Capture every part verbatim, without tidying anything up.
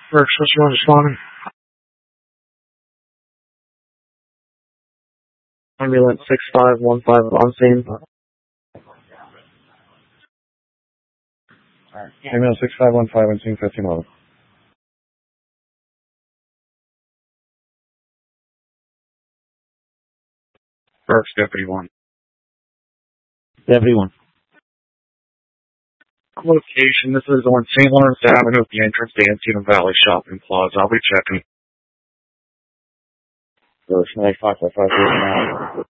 First, what's your responding? Ambulance six five one five on scene. Ambulance six five one five on scene fifteen eleven. Burks, Deputy one. Deputy one. Location, this is on Saint Lawrence Avenue at the entrance to Antietam Valley Shopping Plaza. I'll be checking. Burks, nine five five five now.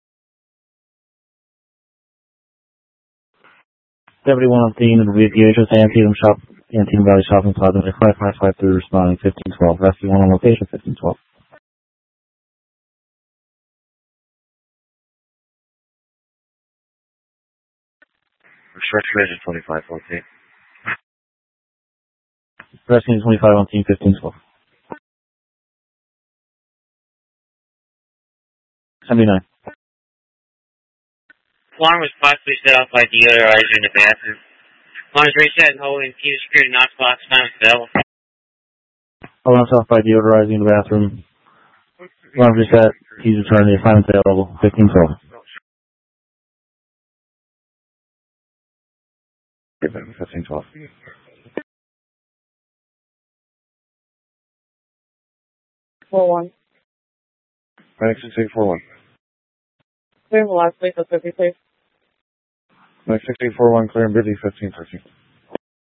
Deputy one on scene, it'll be at the entrance to Antietam Shop, Antietam Valley Shopping Plaza, five five five three responding fifteen twelve. Rescue one on location, fifteen twelve. Restriction twenty-five fourteen. Rescue twenty-five on scene, fifteen twelve. seventy-nine. Alarm was possibly set off by deodorizer in the bathroom. Alarm was reset and holding fuse security Knox box found available. Alarm's off by deodorizing the bathroom. Alarm reset. He's returned the assignment available. fifteen twelve. fifteen twelve. four one. Medic six eight four one. Clear the last place of fifty, please. Medic six eight four one, clear and busy, fifteen thirteen.